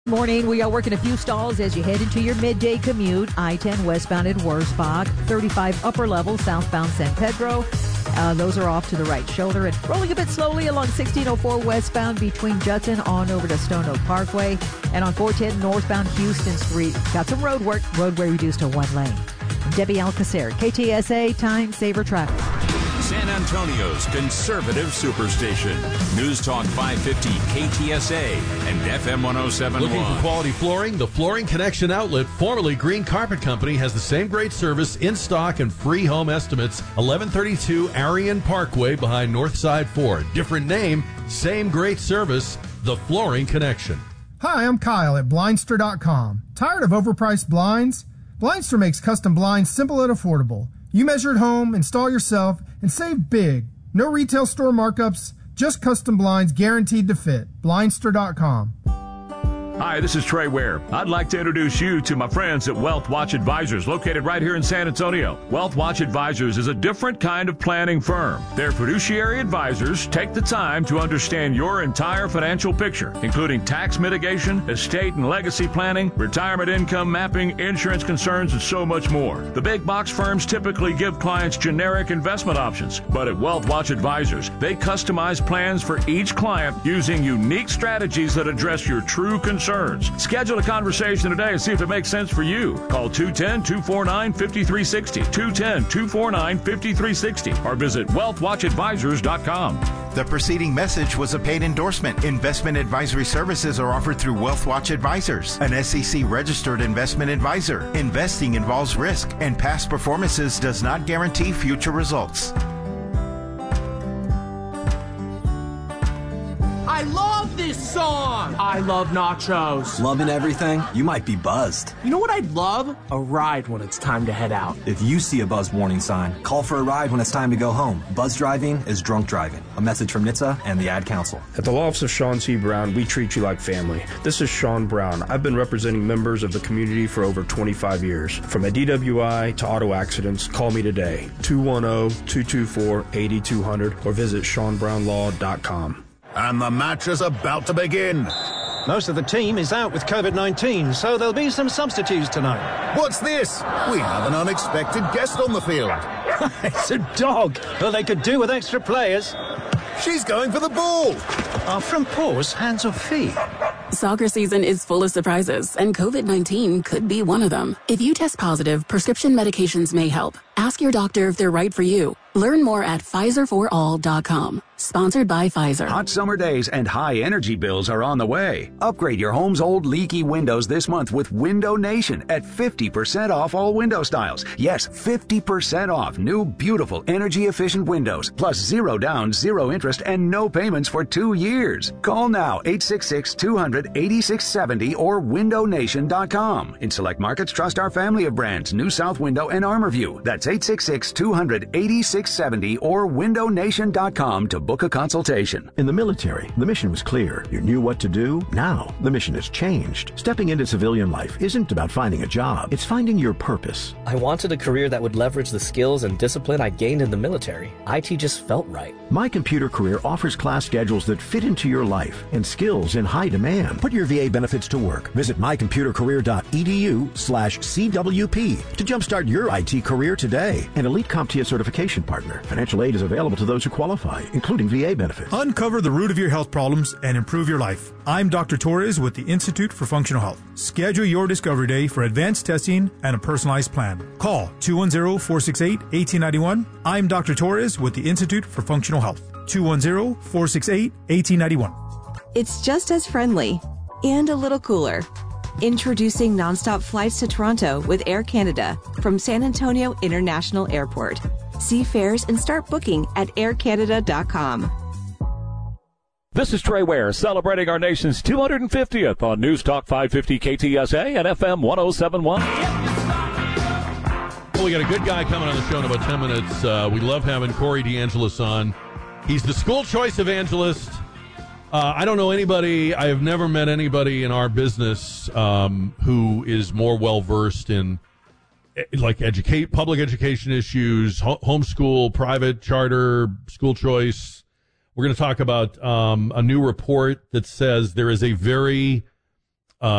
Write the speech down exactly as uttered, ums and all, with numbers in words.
Morning, we are working a few stalls as you head into your midday commute. I ten westbound in Wurzbach, thirty-five upper level southbound San Pedro. Uh, those are off to the right shoulder and rolling a bit slowly along sixteen oh four westbound between Judson on over to Stone Oak Parkway. And on four ten northbound Houston Street, got some road work, roadway reduced to one lane. Debbie Alcacer, K T S A Time Saver Traffic. San Antonio's conservative superstation. News Talk five fifty K T S A and F M one oh seven point one. Looking for quality flooring? The Flooring Connection outlet, formerly Green Carpet Company, has the same great service, in stock, and free home estimates. eleven thirty-two Arion Parkway behind Northside Ford. Different name, same great service. The Flooring Connection. Hi, I'm Kyle at Blindster dot com. Tired of overpriced blinds? Blindster makes custom blinds simple and affordable. You measure at home, install yourself, and save big. No retail store markups, just custom blinds guaranteed to fit. Blindster dot com. Hi, this is Trey Ware. I'd like to introduce you to my friends at Wealth Watch Advisors, located right here in San Antonio. Wealth Watch Advisors is a different kind of planning firm. Their fiduciary advisors take the time to understand your entire financial picture, including tax mitigation, estate and legacy planning, retirement income mapping, insurance concerns, and so much more. The big box firms typically give clients generic investment options, but at Wealth Watch Advisors, they customize plans for each client using unique strategies that address your true concerns. Schedule a conversation today and see if it makes sense for you. Call two one zero, two four nine, five three six zero, two one zero, two four nine, five three six zero, or visit wealth watch advisors dot com. The preceding message was a paid endorsement. Investment advisory services are offered through Wealth Watch Advisors, an S E C-registered investment advisor. Investing involves risk, and past performances does not guarantee future results. I love this song! I love nachos. Loving everything? You might be buzzed. You know what I'd love? A ride when it's time to head out. If you see a buzz warning sign, call for a ride when it's time to go home. Buzz driving is drunk driving. A message from N H T S A and the Ad Council. At the law office of Sean C. Brown, we treat you like family. This is Sean Brown. I've been representing members of the community for over twenty-five years. From a D W I to auto accidents, call me today. two one zero, two two four, eight two zero zero or visit sean brown law dot com. And the match is about to begin. Most of the team is out with COVID nineteen, so there'll be some substitutes tonight. What's this? We have an unexpected guest on the field. It's a dog. Well, they could do with extra players. She's going for the ball. Are front paws hands or feet? Soccer season is full of surprises, and COVID nineteen could be one of them. If you test positive, prescription medications may help. Ask your doctor if they're right for you. Learn more at Pfizer for all dot com. Sponsored by Pfizer. Hot summer days and high energy bills are on the way. Upgrade your home's old leaky windows this month with Window Nation at fifty percent off all window styles. Yes, fifty percent off new beautiful energy efficient windows, plus zero down, zero interest, and no payments for two years. Call now eight six six, two hundred, eighty-six seventy or window nation dot com. In select markets, trust our family of brands, New South Window and Armorview. That's eight six six, two hundred, eighty-six seventy or window nation dot com to book a consultation. In the military, the mission was clear. You knew what to do. Now, the mission has changed. Stepping into civilian life isn't about finding a job. It's finding your purpose. I wanted a career that would leverage the skills and discipline I gained in the military. I T just felt right. My Computer Career offers class schedules that fit into your life and skills in high demand. Put your V A benefits to work. Visit my computer career dot e d u slash C W P to jumpstart your I T career today. An Elite CompTIA certification partner. Financial aid is available to those who qualify, including V A benefits. Uncover the root of your health problems and improve your life. I'm Doctor Torres with the Institute for Functional Health. Schedule your Discovery Day for advanced testing and a personalized plan. Call two one zero, four six eight, one eight nine one. I'm Doctor Torres with the Institute for Functional Health. two one zero, four six eight, one eight nine one. It's just as friendly and a little cooler. Introducing nonstop flights to Toronto with Air Canada from San Antonio International Airport. See fares and start booking at air canada dot com. This is Trey Ware, celebrating our nation's two hundred fiftieth on News Talk five fifty K T S A and F M one oh seven point one. Well, we got a good guy coming on the show in about ten minutes. Uh, we love having Corey DeAngelis on. He's the school choice evangelist. Uh, I don't know anybody, I have never met anybody in our business um, who is more well-versed in like educate public education issues, ho- homeschool, private, charter, school choice. We're going to talk about um, a new report that says there is a very